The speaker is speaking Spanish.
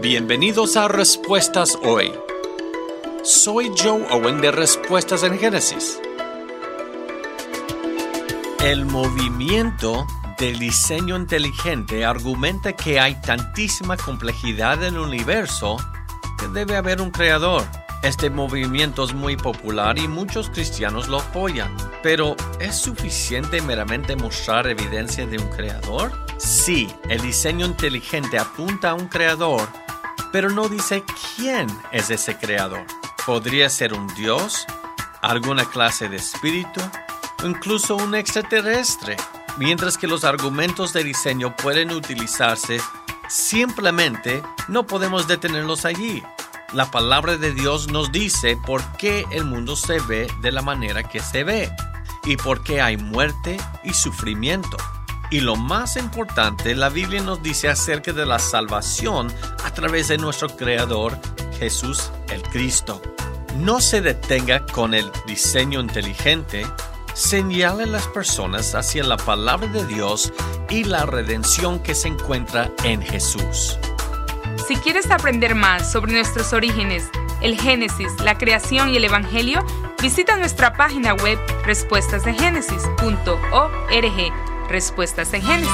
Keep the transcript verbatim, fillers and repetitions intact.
Bienvenidos a Respuestas Hoy. Soy Joe Owen de Respuestas en Génesis. El movimiento del diseño inteligente argumenta que hay tantísima complejidad en el universo que debe haber un creador. Este movimiento es muy popular y muchos cristianos lo apoyan. Pero, ¿es suficiente meramente mostrar evidencia de un creador? Sí, el diseño inteligente apunta a un creador, pero no dice quién es ese creador. Podría ser un dios, alguna clase de espíritu, o incluso un extraterrestre. Mientras que los argumentos de diseño pueden utilizarse, simplemente no podemos detenerlos allí. La palabra de Dios nos dice por qué el mundo se ve de la manera que se ve y por qué hay muerte y sufrimiento. Y lo más importante, la Biblia nos dice acerca de la salvación a través de nuestro Creador, Jesús el Cristo. No se detenga con el diseño inteligente, señale a las personas hacia la palabra de Dios y la redención que se encuentra en Jesús. Si quieres aprender más sobre nuestros orígenes, el Génesis, la creación y el Evangelio, visita nuestra página web respuestas de génesis punto org. Respuestas en Génesis.